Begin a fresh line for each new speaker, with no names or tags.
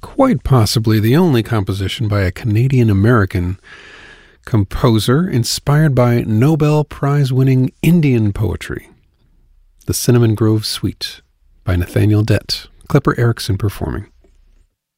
quite possibly the only composition by a Canadian-American composer inspired by Nobel Prize-winning Indian poetry. The Cinnamon Grove Suite by Nathaniel Dett. Clipper Erickson performing.